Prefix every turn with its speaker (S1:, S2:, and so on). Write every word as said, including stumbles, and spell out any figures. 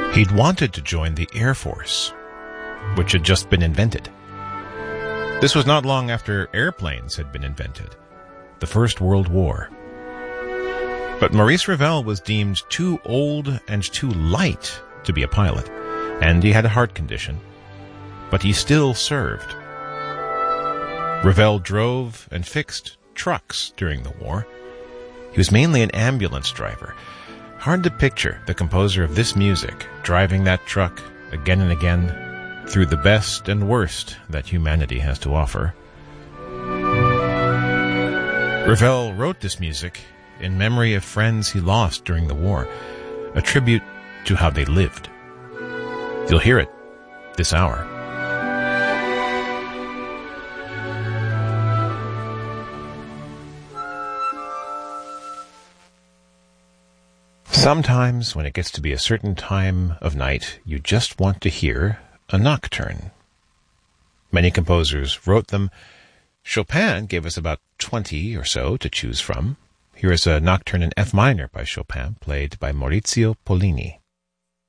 S1: He'd wanted to join the Air Force, which had just been invented. This was not long after airplanes had been invented, the First World War. But Maurice Ravel was deemed too old and too light to be a pilot, and he had a heart condition. But he still served. Ravel drove and fixed trucks during the war. He was mainly an ambulance driver. Hard to picture the composer of this music driving that truck again and again through the best and worst that humanity has to offer. Ravel wrote this music in memory of friends he lost during the war, a tribute to how they lived. You'll hear it this hour. Sometimes, when it gets to be a certain time of night, you just want to hear a nocturne. Many composers wrote them. Chopin gave us about twenty or so to choose from. Here is a nocturne in F minor by Chopin, played by Maurizio Pollini.